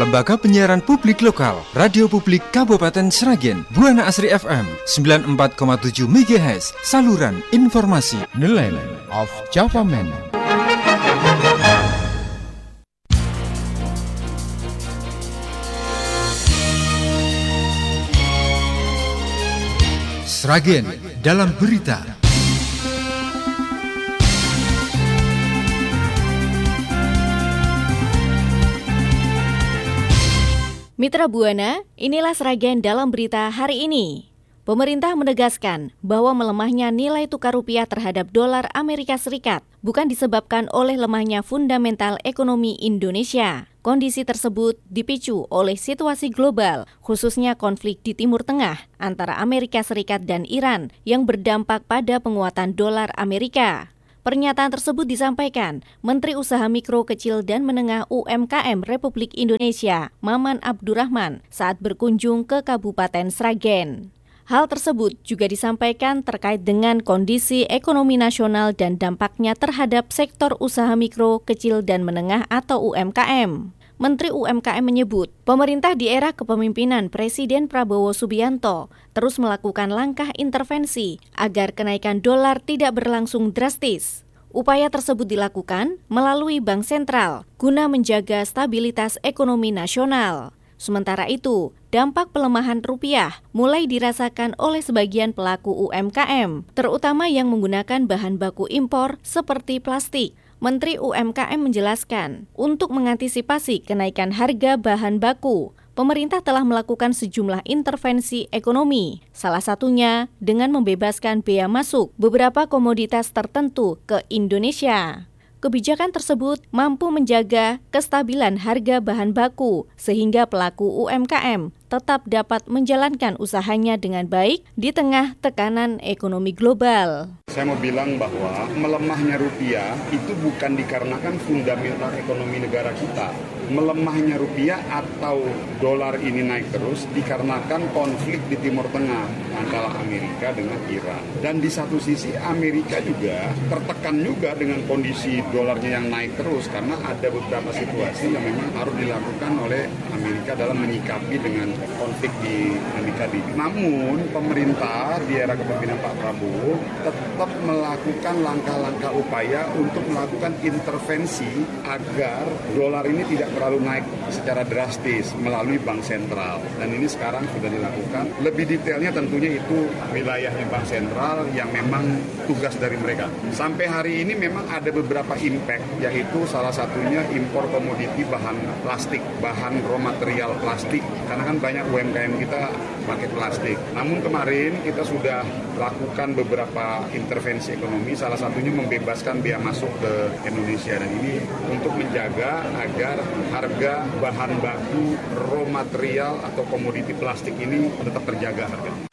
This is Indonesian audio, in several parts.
Lembaga Penyiaran Publik Lokal, Radio Publik Kabupaten Sragen, Buana Asri FM 94,7 MHz, saluran informasi. The Land of Java Man. Sragen dalam berita. Mitra Buana, inilah Sragen dalam berita hari ini. Pemerintah menegaskan bahwa melemahnya nilai tukar rupiah terhadap dolar Amerika Serikat bukan disebabkan oleh lemahnya fundamental ekonomi Indonesia. Kondisi tersebut dipicu oleh situasi global, khususnya konflik di Timur Tengah antara Amerika Serikat dan Iran yang berdampak pada penguatan dolar Amerika. Pernyataan tersebut disampaikan Menteri Usaha Mikro, Kecil, dan Menengah UMKM Republik Indonesia, Maman Abdurrahman, saat berkunjung ke Kabupaten Sragen. Hal tersebut juga disampaikan terkait dengan kondisi ekonomi nasional dan dampaknya terhadap sektor usaha mikro, kecil, dan menengah atau UMKM. Menteri UMKM menyebut, pemerintah di era kepemimpinan Presiden Prabowo Subianto terus melakukan langkah intervensi agar kenaikan dolar tidak berlangsung drastis. Upaya tersebut dilakukan melalui Bank Sentral guna menjaga stabilitas ekonomi nasional. Sementara itu, dampak pelemahan rupiah mulai dirasakan oleh sebagian pelaku UMKM, terutama yang menggunakan bahan baku impor seperti plastik. Menteri UMKM menjelaskan, untuk mengantisipasi kenaikan harga bahan baku, pemerintah telah melakukan sejumlah intervensi ekonomi, salah satunya dengan membebaskan bea masuk beberapa komoditas tertentu ke Indonesia. Kebijakan tersebut mampu menjaga kestabilan harga bahan baku sehingga pelaku UMKM tetap dapat menjalankan usahanya dengan baik di tengah tekanan ekonomi global. Saya mau bilang bahwa melemahnya rupiah itu bukan dikarenakan fundamental ekonomi negara kita. Melemahnya rupiah atau dolar ini naik terus dikarenakan konflik di Timur Tengah antara Amerika dengan Iran. Dan di satu sisi Amerika juga tertekan juga dengan kondisi dolarnya yang naik terus karena ada beberapa situasi yang memang harus dilakukan oleh Amerika dalam menyikapi dengan konflik di Amerika. Namun pemerintah di era kepemimpinan Pak Prabowo tetap melakukan langkah-langkah upaya untuk melakukan intervensi agar dolar ini tidak terlalu naik secara drastis melalui Bank Sentral. Dan ini sekarang sudah dilakukan. Lebih detailnya tentunya itu wilayahnya Bank Sentral yang memang tugas dari mereka. Sampai hari ini memang ada beberapa impact, yaitu salah satunya impor komoditi bahan plastik, bahan raw material plastik. Karena kan banyak UMKM kita pakai plastik. Namun kemarin kita sudah lakukan beberapa intervensi ekonomi, salah satunya membebaskan bea masuk ke Indonesia. Dan ini untuk menjaga agar harga bahan baku raw material atau komoditi plastik ini tetap terjaga harganya.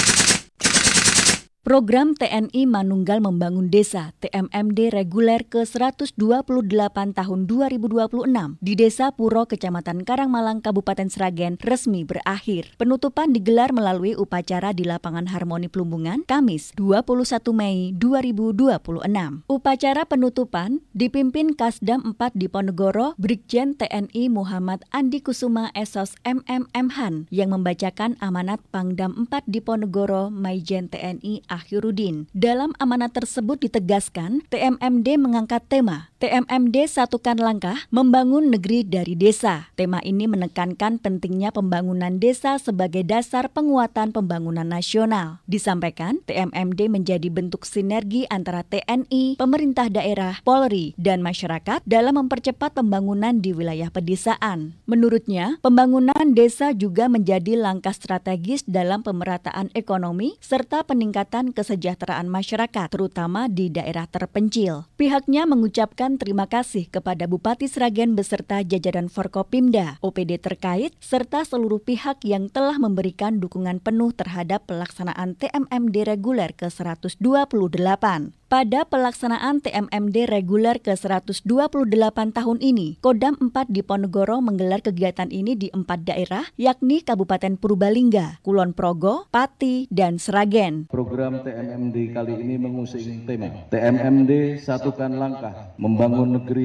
Program TNI Manunggal Membangun Desa TMMD reguler ke-128 tahun 2026 di Desa Puro, Kecamatan Karangmalang, Kabupaten Sragen resmi berakhir. Penutupan digelar melalui upacara di Lapangan Harmoni Plumbungan, Kamis 21 Mei 2026. Upacara penutupan dipimpin Kasdam 4 Diponegoro, Brigjen TNI Muhammad Andi Kusuma Esos MMM Han yang membacakan amanat Pangdam 4 Diponegoro Maijen TNI Akhirudin. Dalam amanat tersebut ditegaskan, TMMD mengangkat tema TMMD Satukan Langkah Membangun Negeri dari Desa. Tema ini menekankan pentingnya pembangunan desa sebagai dasar penguatan pembangunan nasional. Disampaikan, TMMD menjadi bentuk sinergi antara TNI, pemerintah daerah, Polri, dan masyarakat dalam mempercepat pembangunan di wilayah pedesaan. Menurutnya, pembangunan desa juga menjadi langkah strategis dalam pemerataan ekonomi serta peningkatan kesejahteraan masyarakat, terutama di daerah terpencil. Pihaknya mengucapkan terima kasih kepada Bupati Sragen beserta jajaran Forkopimda, OPD terkait, serta seluruh pihak yang telah memberikan dukungan penuh terhadap pelaksanaan TMMD reguler ke-128. Pada pelaksanaan TMMD reguler ke-128 tahun ini, Kodam 4 Diponegoro menggelar kegiatan ini di 4 daerah, yakni Kabupaten Purbalingga, Kulon Progo, Pati, dan Sragen. Program TMMD kali ini mengusung tema TMMD Satukan Langkah Membangun Negeri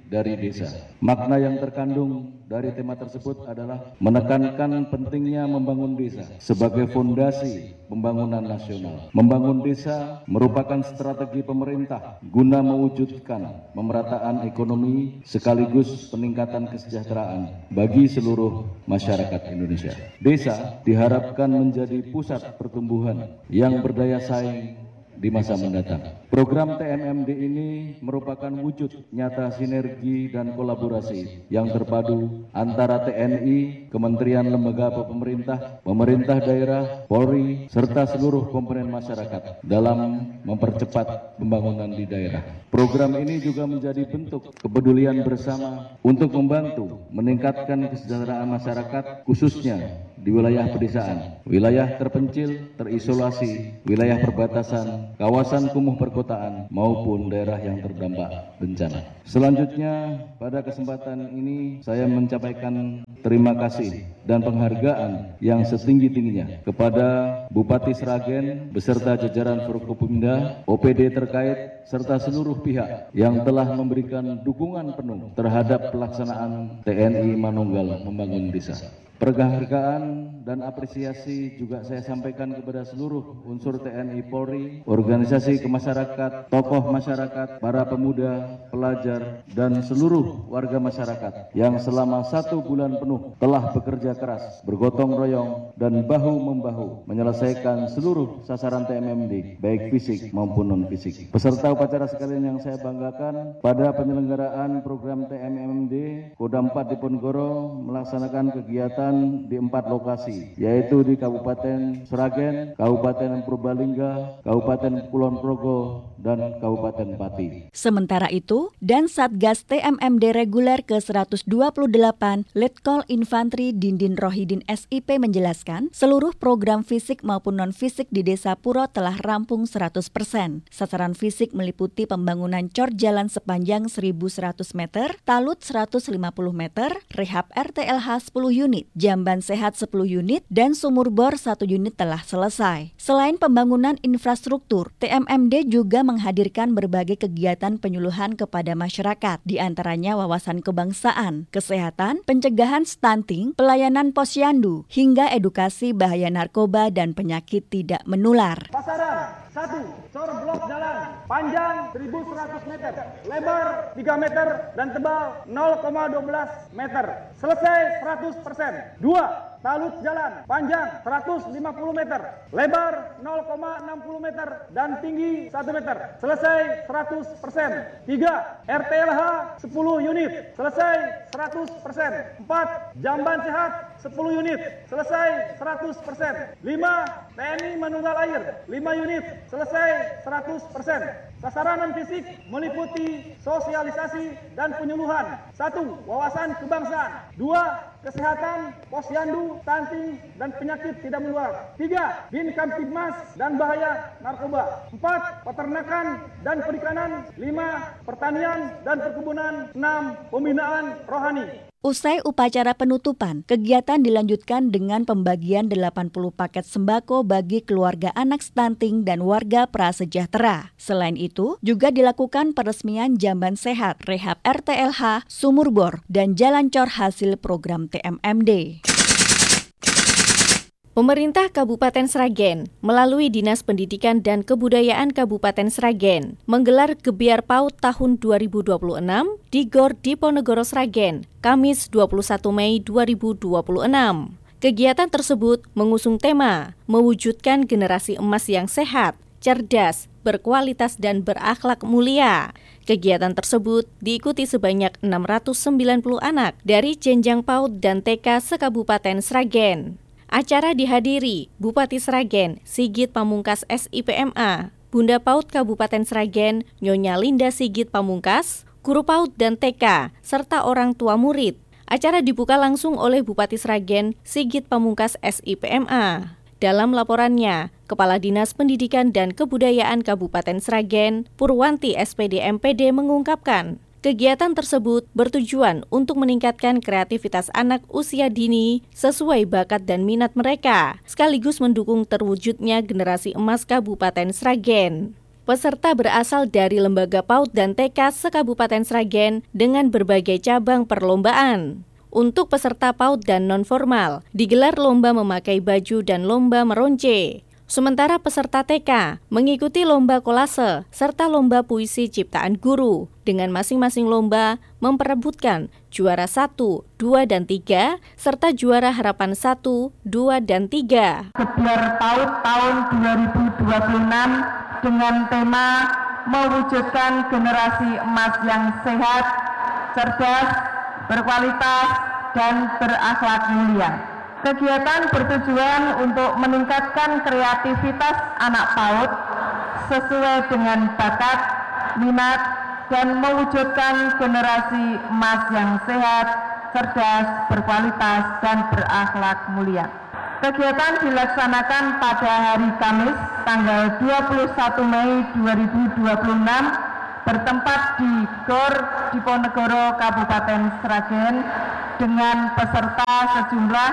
dari desa. Makna yang terkandung dari tema tersebut adalah menekankan pentingnya membangun desa sebagai fondasi pembangunan nasional. Membangun desa merupakan strategi pemerintah guna mewujudkan pemerataan ekonomi sekaligus peningkatan kesejahteraan bagi seluruh masyarakat Indonesia. Desa diharapkan menjadi pusat pertumbuhan yang berdaya saing di masa mendatang. Program TMMD ini merupakan wujud nyata sinergi dan kolaborasi yang terpadu antara TNI, Kementerian Lembaga Pemerintah, pemerintah daerah, Polri, serta seluruh komponen masyarakat dalam mempercepat pembangunan di daerah. Program ini juga menjadi bentuk kepedulian bersama untuk membantu meningkatkan kesejahteraan masyarakat, khususnya di wilayah pedesaan, wilayah terpencil, terisolasi, wilayah perbatasan, kawasan kumuh perkotaan, maupun daerah yang terdampak bencana. Selanjutnya, pada kesempatan ini saya menyampaikan terima kasih dan penghargaan yang setinggi-tingginya kepada Bupati Sragen beserta jajaran Forkopimda, OPD terkait, serta seluruh pihak yang telah memberikan dukungan penuh terhadap pelaksanaan TNI Manunggal Membangun Desa. Penghargaan dan apresiasi juga saya sampaikan kepada seluruh unsur TNI Polri, organisasi kemasyarakat, tokoh masyarakat, para pemuda, pelajar, dan seluruh warga masyarakat yang selama 1 bulan penuh telah bekerja keras, bergotong royong, dan bahu-membahu menyelesaikan seluruh sasaran TMMD, baik fisik maupun non-fisik. Peserta upacara sekalian yang saya banggakan, pada penyelenggaraan program TMMD, Kodam 4 Diponegoro melaksanakan kegiatan di 4 lokasi, yaitu di Kabupaten Sragen, Kabupaten Purbalingga, Kabupaten Kulon Progo, dan Kabupaten Pati. Sementara itu, dan Satgas TMMD reguler ke-128 Letkol Infantri Dindin Rohidin SIP menjelaskan, seluruh program fisik maupun non-fisik di Desa Puro telah rampung 100%. Sasaran fisik meliputi pembangunan cor jalan sepanjang 1.100 meter, talut 150 meter, rehab RTLH 10 unit, jamban sehat 10 unit, dan sumur bor 1 unit telah selesai. Selain pembangunan infrastruktur, TMMD juga menghadirkan berbagai kegiatan penyuluhan kepada masyarakat, di antaranya wawasan kebangsaan, kesehatan, pencegahan stunting, pelayanan posyandu, hingga edukasi bahaya narkoba dan penyakit tidak menular. Sasaran 1. Cor blok jalan panjang 1.100 meter, lebar 3 meter, dan tebal 0,12 meter. Selesai 100%. 2. Talut jalan panjang 150 meter, lebar 0,60 meter, dan tinggi 1 meter. Selesai 100%. 3. RTLH 10 unit, selesai 100%. 4. Jamban sehat 10 unit, selesai 100%. 5. TNI Manunggal Air 5 unit, selesai 100%. Sasaran non-fisik meliputi sosialisasi dan penyuluhan. 1. Wawasan kebangsaan. 2. Kesehatan, posyandu, stunting, dan penyakit tidak menular. 3. Bin Kamtibmas dan bahaya narkoba. 4. Peternakan dan perikanan. 5. Pertanian dan perkebunan. 6. Pembinaan rohani. Usai upacara penutupan, kegiatan dilanjutkan dengan pembagian 80 paket sembako bagi keluarga anak stunting dan warga prasejahtera. Selain itu, juga dilakukan peresmian jamban sehat, rehab RTLH, sumur bor, dan jalan cor hasil program TMMD. Pemerintah Kabupaten Sragen melalui Dinas Pendidikan dan Kebudayaan Kabupaten Sragen menggelar Gebiar PAUD tahun 2026 di Gor Diponegoro Sragen, Kamis 21 Mei 2026. Kegiatan tersebut mengusung tema mewujudkan generasi emas yang sehat, cerdas, berkualitas, dan berakhlak mulia. Kegiatan tersebut diikuti sebanyak 690 anak dari jenjang PAUD dan TK se-Kabupaten Sragen. Acara dihadiri Bupati Sragen, Sigit Pamungkas SIPMA, Bunda PAUD Kabupaten Sragen, Nyonya Linda Sigit Pamungkas, guru PAUD dan TK, serta orang tua murid. Acara dibuka langsung oleh Bupati Sragen, Sigit Pamungkas SIPMA. Dalam laporannya, Kepala Dinas Pendidikan dan Kebudayaan Kabupaten Sragen, Purwanti SPD MPD mengungkapkan, kegiatan tersebut bertujuan untuk meningkatkan kreativitas anak usia dini sesuai bakat dan minat mereka, sekaligus mendukung terwujudnya generasi emas Kabupaten Sragen. Peserta berasal dari lembaga PAUD dan TK se-Kabupaten Sragen dengan berbagai cabang perlombaan. Untuk peserta PAUD dan non-formal, digelar lomba memakai baju dan lomba meronce. Sementara peserta TK mengikuti lomba kolase serta lomba puisi ciptaan guru, dengan masing-masing lomba memperebutkan juara 1, 2, dan 3, serta juara harapan 1, 2, dan 3. Gebyar PAUD tahun 2026 dengan tema mewujudkan generasi emas yang sehat, cerdas, berkualitas, dan berakhlak mulia. Kegiatan bertujuan untuk meningkatkan kreativitas anak PAUD sesuai dengan bakat, minat, dan mewujudkan generasi emas yang sehat, cerdas, berkualitas, dan berakhlak mulia. Kegiatan dilaksanakan pada hari Kamis, tanggal 21 Mei 2026, bertempat di GOR Diponegoro, Kabupaten Sragen, dengan peserta sejumlah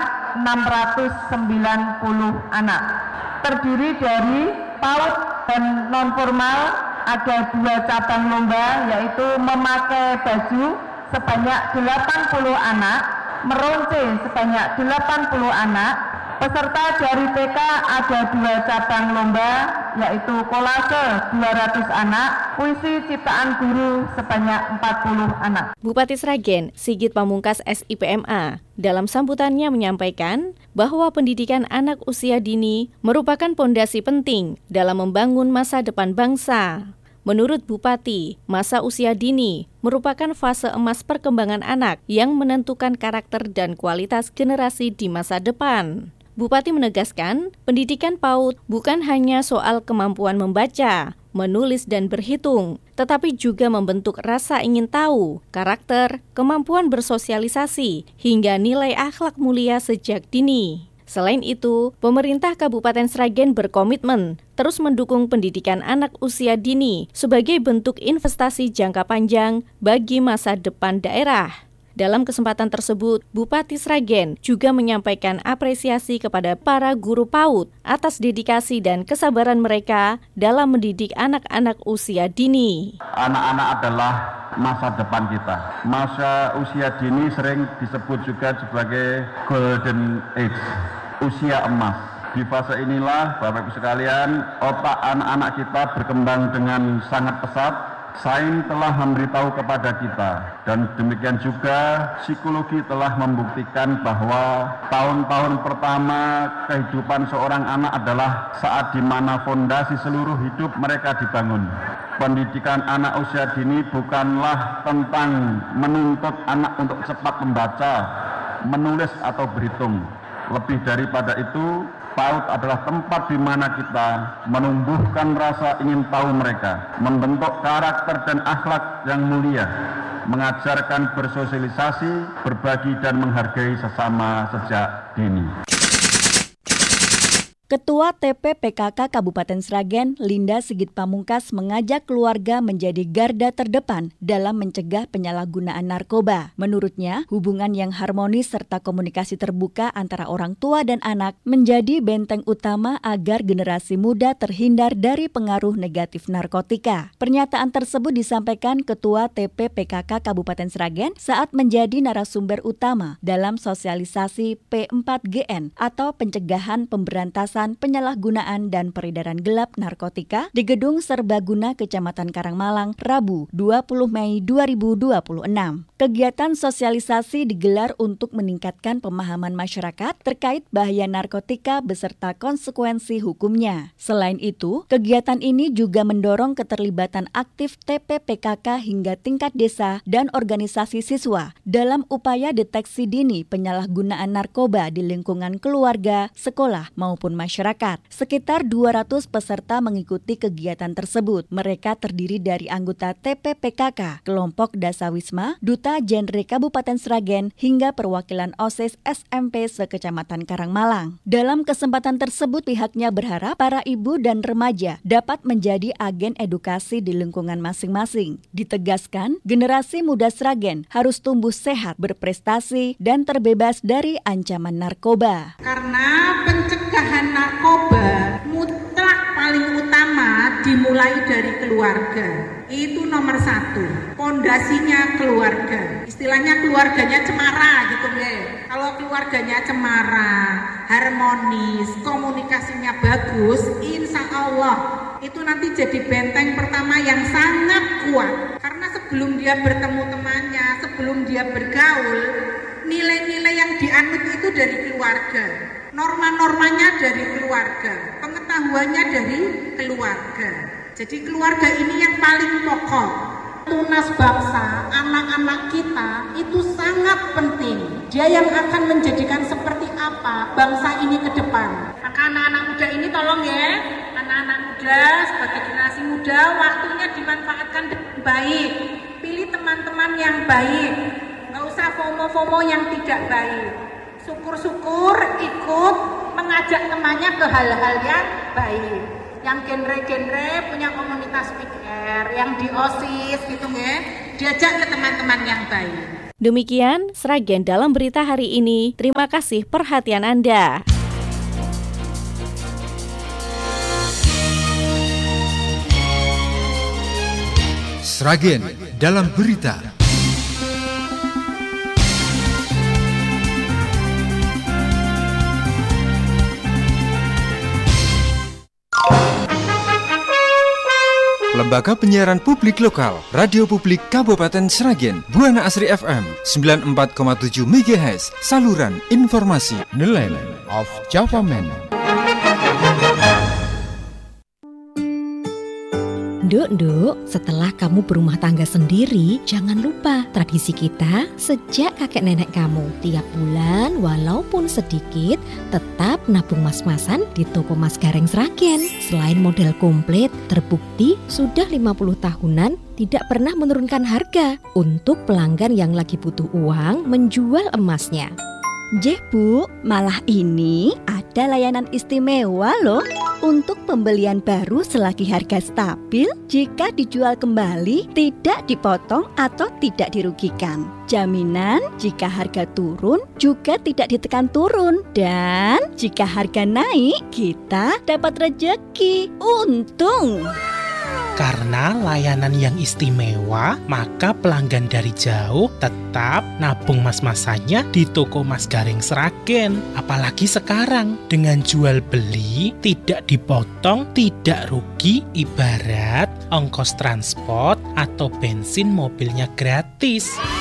690 anak. Terdiri dari PAUD dan non-formal, ada 2 cabang lomba, yaitu memakai baju sebanyak 80 anak, meronce sebanyak 80 anak. Peserta dari TK ada 2 cabang lomba, yaitu kolase 200 anak, puisi ciptaan guru sebanyak 40 anak. Bupati Sragen, Sigit Pamungkas SIPMA, dalam sambutannya menyampaikan bahwa pendidikan anak usia dini merupakan pondasi penting dalam membangun masa depan bangsa. Menurut Bupati, masa usia dini merupakan fase emas perkembangan anak yang menentukan karakter dan kualitas generasi di masa depan. Bupati menegaskan, pendidikan PAUD bukan hanya soal kemampuan membaca, menulis, dan berhitung, tetapi juga membentuk rasa ingin tahu, karakter, kemampuan bersosialisasi, hingga nilai akhlak mulia sejak dini. Selain itu, pemerintah Kabupaten Sragen berkomitmen terus mendukung pendidikan anak usia dini sebagai bentuk investasi jangka panjang bagi masa depan daerah. Dalam kesempatan tersebut, Bupati Sragen juga menyampaikan apresiasi kepada para guru PAUD atas dedikasi dan kesabaran mereka dalam mendidik anak-anak usia dini. Anak-anak adalah masa depan kita. Masa usia dini sering disebut juga sebagai golden age, usia emas. Di fase inilah, Bapak Ibu sekalian, otak anak-anak kita berkembang dengan sangat pesat. Sains telah memberitahu kepada kita, dan demikian juga psikologi telah membuktikan bahwa tahun-tahun pertama kehidupan seorang anak adalah saat di mana fondasi seluruh hidup mereka dibangun. Pendidikan anak usia dini bukanlah tentang menuntut anak untuk cepat membaca, menulis, atau berhitung. Lebih daripada itu, PAUD adalah tempat di mana kita menumbuhkan rasa ingin tahu mereka, membentuk karakter dan akhlak yang mulia, mengajarkan bersosialisasi, berbagi, dan menghargai sesama sejak dini. Ketua TP-PKK Kabupaten Sragen, Linda Sigit Pamungkas, mengajak keluarga menjadi garda terdepan dalam mencegah penyalahgunaan narkoba. Menurutnya, hubungan yang harmonis serta komunikasi terbuka antara orang tua dan anak menjadi benteng utama agar generasi muda terhindar dari pengaruh negatif narkotika. Pernyataan tersebut disampaikan Ketua TP-PKK Kabupaten Sragen saat menjadi narasumber utama dalam sosialisasi P4GN atau Pencegahan Pemberantasan Penyalahgunaan dan Peredaran Gelap Narkotika di Gedung Serbaguna Kecamatan Karangmalang, Rabu 20 Mei 2026. Kegiatan sosialisasi digelar untuk meningkatkan pemahaman masyarakat terkait bahaya narkotika beserta konsekuensi hukumnya. Selain itu, kegiatan ini juga mendorong keterlibatan aktif TP-PKK hingga tingkat desa dan organisasi siswa dalam upaya deteksi dini penyalahgunaan narkoba di lingkungan keluarga, sekolah, maupun masyarakat. Sekitar 200 peserta mengikuti kegiatan tersebut. Mereka terdiri dari anggota TP-PKK, kelompok Dasawisma, Duta Genre Kabupaten Sragen, hingga perwakilan OSIS SMP se-Kecamatan Karangmalang. Dalam kesempatan tersebut, pihaknya berharap para ibu dan remaja dapat menjadi agen edukasi di lingkungan masing-masing. Ditegaskan, generasi muda Sragen harus tumbuh sehat, berprestasi, dan terbebas dari ancaman narkoba. Karena pencegahan narkoba mutlak paling utama dimulai dari keluarga. Itu nomor 1, pondasinya keluarga. Istilahnya keluarganya cemara gitu ya. Kalau keluarganya cemara, harmonis, komunikasinya bagus, insya Allah itu nanti jadi benteng pertama yang sangat kuat. Karena sebelum dia bertemu temannya, sebelum dia bergaul, nilai-nilai yang dianut itu dari keluarga. Norma-normanya dari keluarga, pengetahuannya dari keluarga. Jadi keluarga ini yang paling pokok. Tunas bangsa, anak-anak kita itu sangat penting. Dia yang akan menjadikan seperti apa bangsa ini ke depan. Maka anak-anak muda ini tolong ya, anak-anak muda sebagai generasi muda, waktunya dimanfaatkan dengan baik. Pilih teman-teman yang baik, nggak usah FOMO-FOMO yang tidak baik. Syukur-syukur ikut mengajak temannya ke hal-hal yang baik. Yang genre-genre punya komunitas pikir, yang di OSIS gitu ya, diajak ke teman-teman yang baik. Demikian Sragen dalam berita hari ini. Terima kasih perhatian Anda. Sragen dalam berita. Lembaga Penyiaran Publik Lokal, Radio Publik Kabupaten Sragen, Buana Asri FM, 94,7 MHz, saluran informasi. The Land of Java Man. Nduk, setelah kamu berumah tangga sendiri, jangan lupa tradisi kita sejak kakek nenek kamu. Tiap bulan, walaupun sedikit, tetap nabung mas-masan di toko Mas Gareng Sragen. Selain model komplit, terbukti sudah 50 tahunan tidak pernah menurunkan harga untuk pelanggan yang lagi butuh uang menjual emasnya. Jeh Bu, malah ini ada layanan istimewa loh. Untuk pembelian baru selagi harga stabil, jika dijual kembali tidak dipotong atau tidak dirugikan. Jaminan jika harga turun juga tidak ditekan turun. Dan jika harga naik, kita dapat rejeki. Untung! Karena layanan yang istimewa, maka pelanggan dari jauh tetap nabung mas-masannya di toko Mas Gareng Sragen. Apalagi sekarang, dengan jual beli, tidak dipotong, tidak rugi, ibarat ongkos transport atau bensin mobilnya gratis.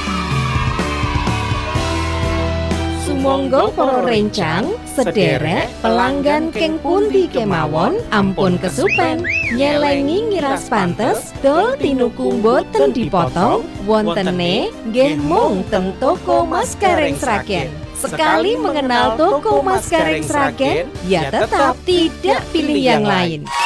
Sumangga para rencang, sederek pelanggan keng pundi kemawon, ampun kesupen. Nyelengi ngiras pantes, dol tinuku boten dipotong, wontene nggih mung teng toko Mas Gareng Sragen. Sekali mengenal toko Mas Gareng Sragen, ya tetap tidak pilih yang lain.